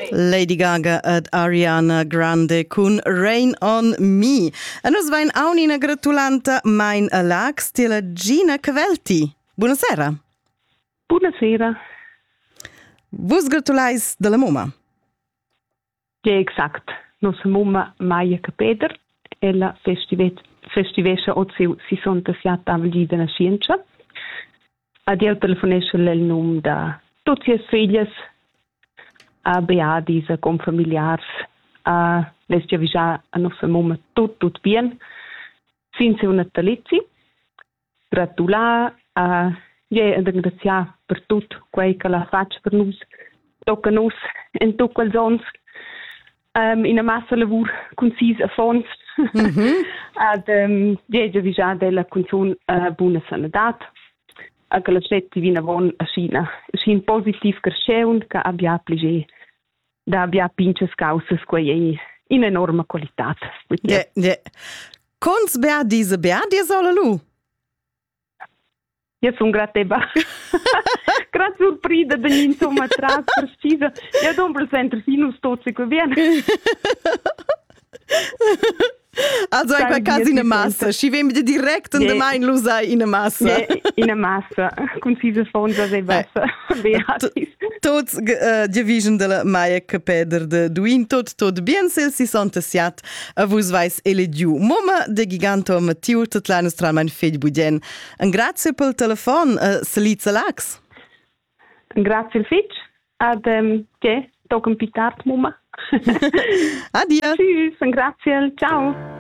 Lady Gaga ed Ariana Grande con Rain on Me. E nos vain aunina gratulanta mein Lax della Gina Cavelti. Buonasera. Buonasera. Vos gratulais della mumma? Ja, exakt. Nossa mumma Maia Capeder, ella festivescha o seu 67 avgli de nascenza. Ad el telefonescha il num da tutti as filhas, a beadis, a com familiars, a lestia visà a nossa mumma tot bien, fin seu natalizzi. Gratulà a ringraziar per tot quei che la fac per nus, tocca nus en tot quels ons, in a massa lavur concis a fons. Ad visà della canzun buona sanadat, a che la sletti vina von a scin positiv cresceun, che abbia pliger da abbia pinches causas quei in enorma qualitat. Cons beadis sola lu? Io sono grateba. Grazie surpresa degli insomma tras precisa. Io dompel sempre fino stozzi che viene. Also in quel caso in a massa. Ci vem direkt in der Main lusai in a massa. In a massa. Concisa fonda sei bassa. Tots division della Maia Capeder de Duin tot bien sel si sontesiat a vos vais elegiu. Moma de giganto Mattiu tot la nostra mein fegl budien. Un grazie pel telefon Saliza Lax. Grazie il fitch. Ad toc un pitart moma. Adia. Tschüss, grazie. Ciao.